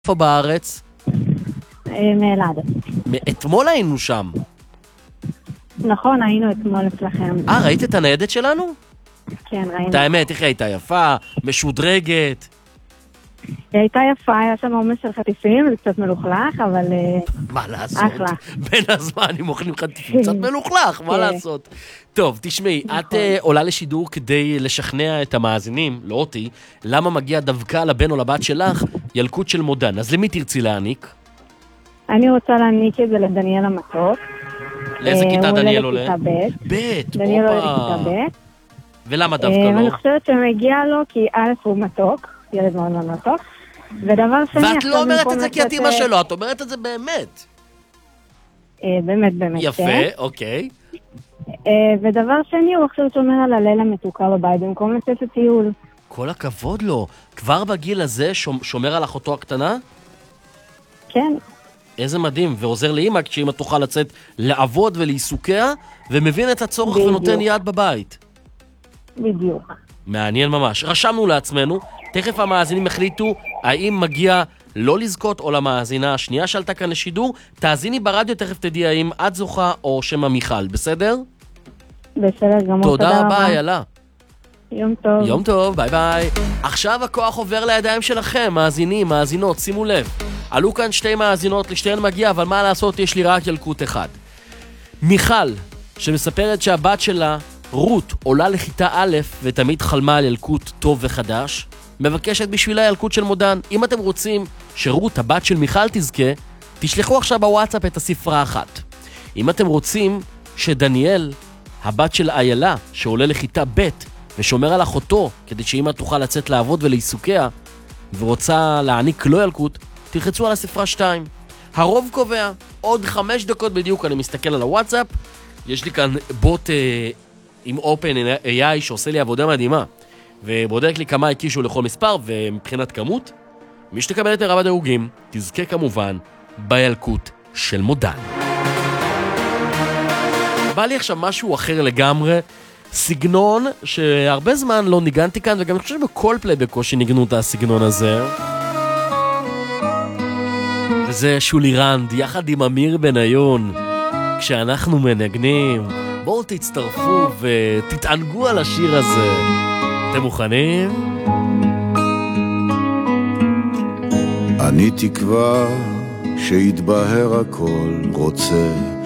איפה בארץ? מאלעד. אתמול היינו שם. נכון, היינו אתמול אצלכם. ראית את הניידת שלנו? כן, ראינו. את האמת, איך הייתה יפה, משודרגת. היא הייתה יפה, היה שם עומס של חטיפים, זה קצת מלוכלך, אבל מה לעשות? אחלה. בין הזמנים אוכלים חטיפים, קצת מלוכלך, מה לעשות? טוב, תשמעי, את עולה לשידור כדי לשכנע את המאזינים, לא אותי, למה מגיע דווקא לבן או לבת שלך ילקוט של מודן. אז למי תרצי להעניק? אני רוצה להעניק את זה לדניאל המתוק. לאיזה כיתה דניאל עולה? הוא עולה לכיתה ב'. ב', דניאל עולה לכיתה ב'. ולמה דווקא לא? אני חושבת שמגיע לו כי א' הוא מתוק, ילד מאוד מאוד מתוק, ודבר שני... ואת לא אומרת את זה כי את אמא שלו, את אומרת את זה באמת. באמת, באמת. יפה, אוקיי. ודבר שני, הוא עכשיו שומר על הלילה מתוקה בבית, במקום לצאת לטיול. כל הכבוד לו. כבר בגיל הזה שומר על אחותו הקטנה? כן. איזה מדהים, ועוזר לאמא כשאמא תוכל לצאת לעבוד ולעיסוקיה, ומבין את הצורך בדיוק. ונותן יד בבית. בדיוק. מעניין ממש. רשמנו לעצמנו, תכף המאזינים החליטו האם מגיע לא לזכות או למאזינה השנייה שעלתה כאן לשידור. תאזיני ברדיו, תכף תדעי האם את זוכה או שמה מיכל, בסדר? בסדר גמור, תודה רבה, יאללה. יום טוב. יום טוב, ביי ביי. עכשיו הכוח עובר לידיים שלכם, מאזינים, מאזינות, שימו לב. עלו כאן שתי מאזינות, לשתיהן מגיע, אבל מה לעשות, יש לי רק ילקוט אחד. מיכל, שמספרת שהבת שלה, רות, עולה לכיתה א' ותמיד חלמה על ילקוט טוב וחדש, מבקשת בשבילה ילקוט של מודן. אם אתם רוצים שרות, הבת של מיכל, תזכה, תשלחו עכשיו בוואטסאפ את הספרה אחת. אם אתם רוצים שדניאל, הבת של איילה, שעולה לכיתה ב' ושומר על אחותו, כדי שאמא תוכל לצאת לעבוד ולעיסוקיה, ורוצה להעניק לו ילקוט, תלחצו על הספרה 2. הרוב קובע, עוד 5 דקות בדיוק אני מסתכל על הוואטסאפ, יש לי כאן בוט עם OpenAI שעושה לי עבודה מדהימה, ובודק לי כמה הקישו לכל מספר, ומבחינת כמות, מי שתקבל את מרב הדירוגים, תזכה כמובן בילקוט של מודן. בא לי עכשיו משהו אחר לגמרי, סגנון שהרבה זמן לא ניגנתי כאן, וגם אני חושב שבכל פליי בקושי ניגנו את הסגנון הזה. וזה שולי רנד, יחד עם אמיר בניון, כשאנחנו מנגנים. בואו תצטרפו ותתענגו על השיר הזה. אתם מוכנים? אני תקווה שיתבהר הכל, רוצה